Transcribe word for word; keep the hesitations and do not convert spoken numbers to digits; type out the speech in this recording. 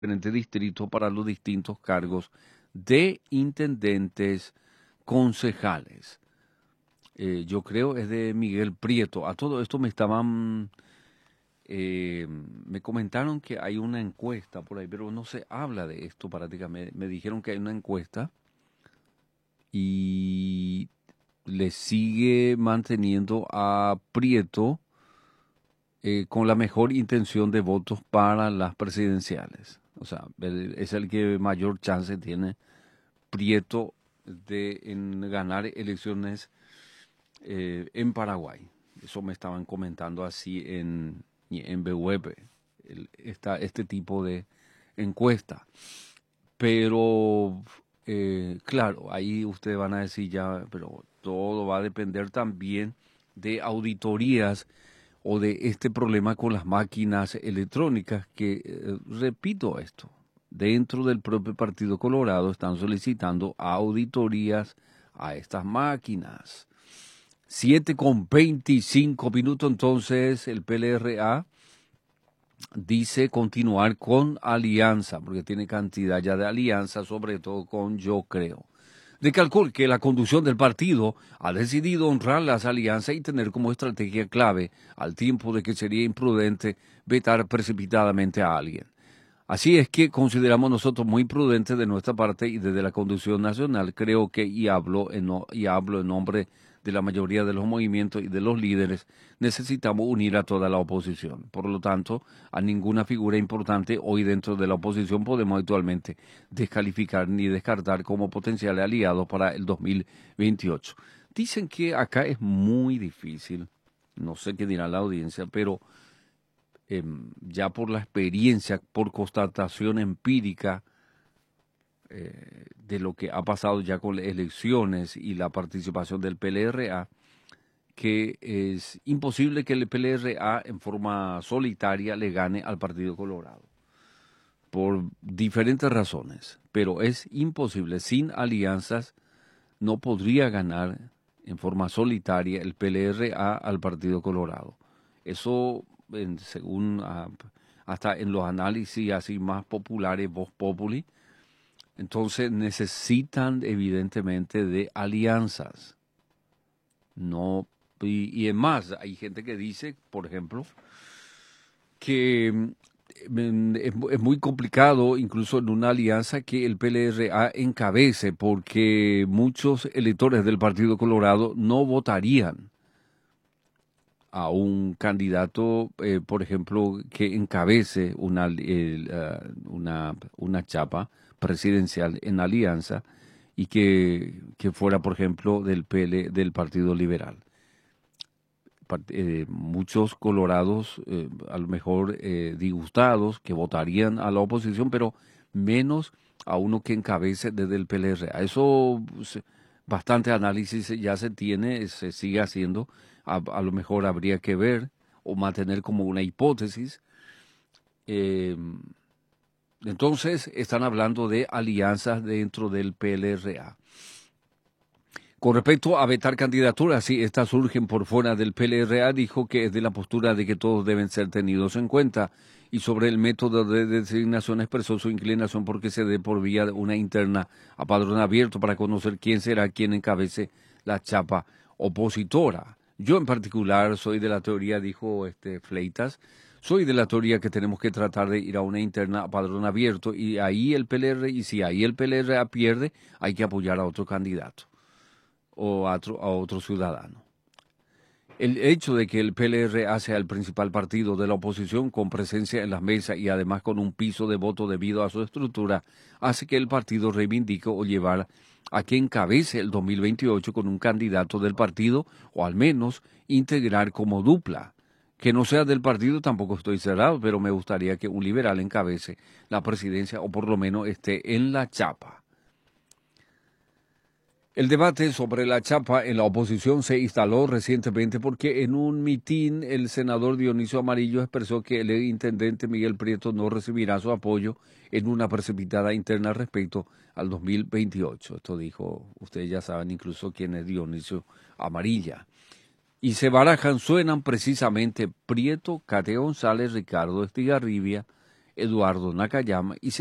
diferentes distritos para los distintos cargos de intendentes concejales. Eh, yo creo es de Miguel Prieto. A todo esto me estaban, eh, me comentaron que hay una encuesta por ahí, pero no se habla de esto prácticamente. Me dijeron que hay una encuesta y le sigue manteniendo a Prieto eh, con la mejor intención de votos para las presidenciales. O sea, el- es el que mayor chance tiene Prieto de en ganar elecciones eh, en Paraguay. Eso me estaban comentando así en, en B W, el- esta, este tipo de encuesta. Pero, eh, claro, ahí ustedes van a decir ya, pero todo va a depender también de auditorías o de este problema con las máquinas electrónicas que, eh, repito esto, dentro del propio Partido Colorado están solicitando auditorías a estas máquinas. Siete con veinticinco minutos, entonces el P L R A dice continuar con alianza, porque tiene cantidad ya de alianza, sobre todo con Yo Creo. Recalcó que la conducción del partido ha decidido honrar las alianzas y tener como estrategia clave, al tiempo de que sería imprudente vetar precipitadamente a alguien. Así es que consideramos nosotros muy prudente de nuestra parte y desde la conducción nacional, creo que, y hablo en, no- y hablo en nombre de la mayoría de los movimientos y de los líderes, necesitamos unir a toda la oposición. Por lo tanto, a ninguna figura importante hoy dentro de la oposición podemos actualmente descalificar ni descartar como potenciales aliados para el dos mil veintiocho. Dicen que acá es muy difícil, no sé qué dirá la audiencia, pero eh, ya por la experiencia, por constatación empírica eh, de lo que ha pasado ya con las elecciones y la participación del P L R A, que es imposible que el P L R A en forma solitaria le gane al Partido Colorado, por diferentes razones, pero es imposible, sin alianzas no podría ganar en forma solitaria el P L R A al Partido Colorado. Eso, en- según ah, hasta en los análisis así más populares, Vox Populi, entonces necesitan evidentemente de alianzas. No, y, y es más, hay gente que dice, por ejemplo, que mm, es, mu- es muy complicado, incluso en una alianza, que el P L R A encabece, porque muchos electores del Partido Colorado no votarían a un candidato, eh, por ejemplo, que encabece una, el, ah, una, una chapa presidencial en alianza y que, que fuera, por ejemplo, del P L, del Partido Liberal. Part- eh, muchos colorados, eh, a lo mejor eh, disgustados, que votarían a la oposición, pero menos a uno que encabece desde el P L R A. Eso, se- bastante análisis ya se tiene, se sigue haciendo. A, a lo mejor habría que ver o mantener como una hipótesis. Eh, entonces, están hablando de alianzas dentro del P L R A. Con respecto a vetar candidaturas, si estas surgen por fuera del P L R A, dijo que es de la postura de que todos deben ser tenidos en cuenta. Y sobre el método de designación expresó su inclinación porque se dé por vía de una interna a padrón abierto para conocer quién será quien encabece la chapa opositora. Yo en particular soy de la teoría, dijo este Fleitas, soy de la teoría que tenemos que tratar de ir a una interna a padrón abierto y ahí el P L R, y si ahí el P L R A pierde, hay que apoyar a otro candidato o a otro, a otro ciudadano. El hecho de que el P L R A sea el principal partido de la oposición con presencia en las mesas y además con un piso de voto debido a su estructura, hace que el partido reivindique o llevar a que encabece el dos mil veintiocho con un candidato del partido o al menos integrar como dupla. Que no sea del partido tampoco estoy cerrado, pero me gustaría que un liberal encabece la presidencia o por lo menos esté en la chapa. El debate sobre la chapa en la oposición se instaló recientemente porque en un mitin el senador Dionisio Amarillo expresó que el intendente Miguel Prieto no recibirá su apoyo en una precipitada interna respecto al dos mil veintiocho. Esto dijo, ustedes ya saben incluso quién es Dionisio Amarilla. Y se barajan, suenan precisamente Prieto, Cate González, Ricardo Estigarribia, Eduardo Nakayama, y